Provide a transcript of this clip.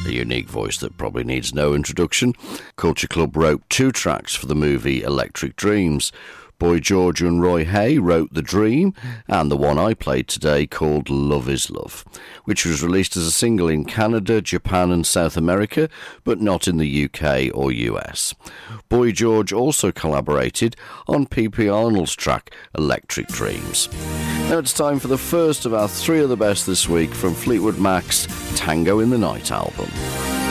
a unique voice that probably needs no introduction. Culture Club wrote 2 tracks for the movie Electric Dreams. Boy George and Roy Hay wrote The Dream, and the one I played today called Love Is Love, which was released as a single in Canada, Japan and South America, but not in the UK or US. Boy George also collaborated on P.P. Arnold's track Electric Dreams. Now it's time for the first of our 3 of the best this week from Fleetwood Mac's Tango in the Night album.